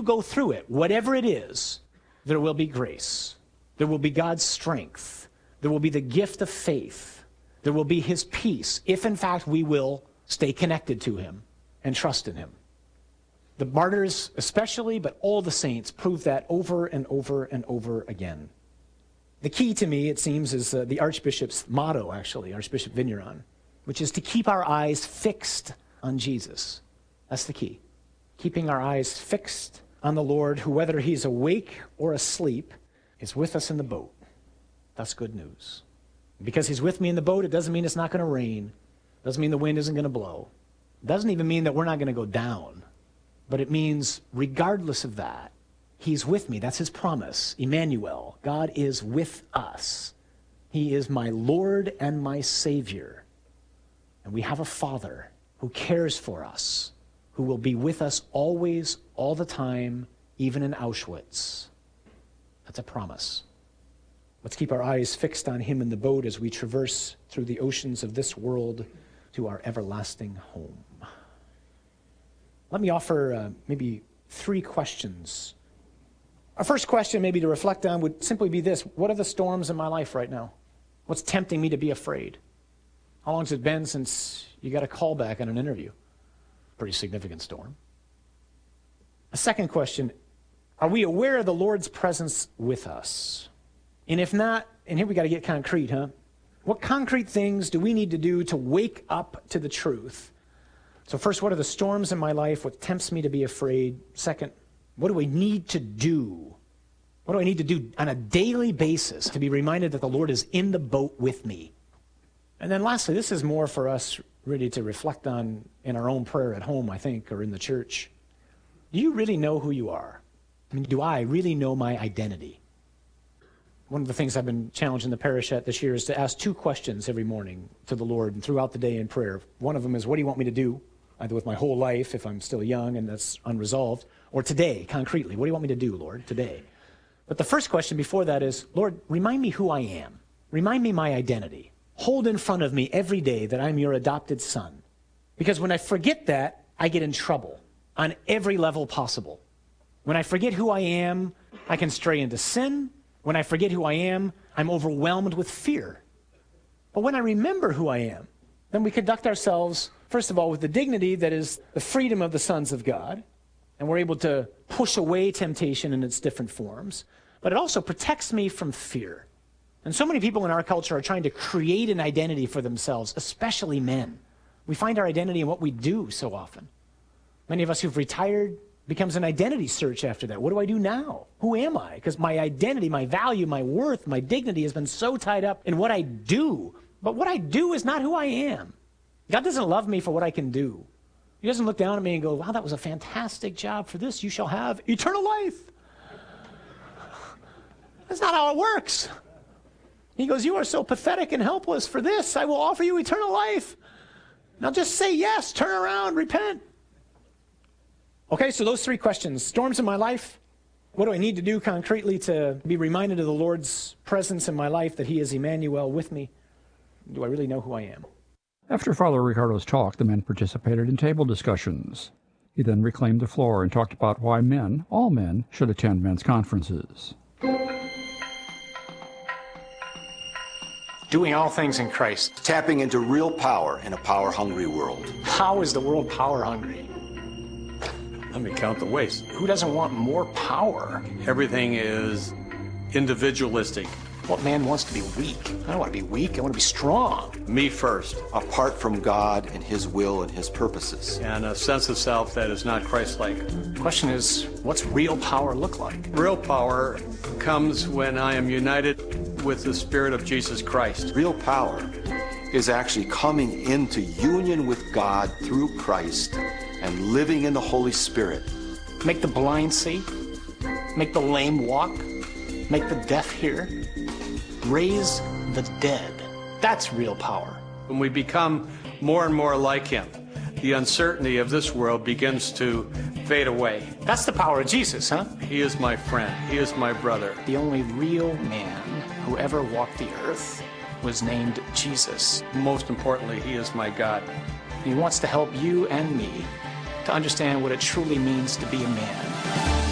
you go through it, whatever it is, there will be grace. There will be God's strength. There will be the gift of faith. There will be his peace, if in fact we will stay connected to him and trust in him. The martyrs especially, but all the saints prove that over and over and over again. The key to me, it seems, is the Archbishop's motto, actually, Archbishop Vigneron, which is to keep our eyes fixed on Jesus. That's the key. Keeping our eyes fixed on the Lord, who, whether he's awake or asleep, is with us in the boat. That's good news. Because he's with me in the boat, it doesn't mean it's not going to rain. It doesn't mean the wind isn't going to blow. It doesn't even mean that we're not going to go down. But it means, regardless of that, he's with me. That's his promise. Emmanuel, God is with us. He is my Lord and my Savior. And we have a Father who cares for us, who will be with us always, all the time, even in Auschwitz. That's a promise. Let's keep our eyes fixed on him in the boat as we traverse through the oceans of this world to our everlasting home. Let me offer maybe 3 questions. Our first question maybe to reflect on would simply be this: what are the storms in my life right now? What's tempting me to be afraid? How long has it been since you got a call back on an interview? Pretty significant storm. A second question: are we aware of the Lord's presence with us? And if not, and here we got to get concrete, huh? What concrete things do we need to do to wake up to the truth? So first, what are the storms in my life? What tempts me to be afraid? Second, what do I need to do? What do I need to do on a daily basis to be reminded that the Lord is in the boat with me? And then lastly, this is more for us really to reflect on in our own prayer at home, I think, or in the church. Do you really know who you are? I mean, do I really know my identity? One of the things I've been challenged in the parish at this year is to ask 2 questions every morning to the Lord and throughout the day in prayer. One of them is, what do you want me to do? Either with my whole life, if I'm still young and that's unresolved, or today, concretely. What do you want me to do, Lord, today? But the first question before that is, Lord, remind me who I am. Remind me my identity. Hold in front of me every day that I'm your adopted son. Because when I forget that, I get in trouble on every level possible. When I forget who I am, I can stray into sin. When I forget who I am, I'm overwhelmed with fear. But when I remember who I am, then we conduct ourselves, first of all, with the dignity that is the freedom of the sons of God, and we're able to push away temptation in its different forms. But it also protects me from fear. And so many people in our culture are trying to create an identity for themselves, especially men. We find our identity in what we do so often. Many of us who've retired becomes an identity search after that. What do I do now? Who am I? Because my identity, my value, my worth, my dignity has been so tied up in what I do. But what I do is not who I am. God doesn't love me for what I can do. He doesn't look down at me and go, wow, that was a fantastic job. For this, you shall have eternal life. That's not how it works. He goes, you are so pathetic and helpless. For this, I will offer you eternal life. Now just say yes, turn around, repent. Okay, so those 3 questions. Storms in my life. What do I need to do concretely to be reminded of the Lord's presence in my life, that he is Emmanuel with me? Do I really know who I am? After Father Ricardo's talk, the men participated in table discussions. He then reclaimed the floor and talked about why men, all men, should attend men's conferences. Doing all things in Christ. Tapping into real power in a power-hungry world. How is the world power-hungry? Let me count the ways. Who doesn't want more power? Everything is individualistic. What man wants to be weak? I don't want to be weak. I want to be strong. Me first. Apart from God and his will and his purposes. And a sense of self that is not Christ-like. The question is, what's real power look like? Real power comes when I am united with the Spirit of Jesus Christ. Real power is actually coming into union with God through Christ and living in the Holy Spirit. Make the blind see. Make the lame walk. Make the deaf hear. Raise the dead. That's real power. When we become more and more like him, the uncertainty of this world begins to fade away. That's the power of Jesus, huh? He is my friend. He is my brother. The only real man who ever walked the earth was named Jesus. Most importantly, he is my God. He wants to help you and me to understand what it truly means to be a man.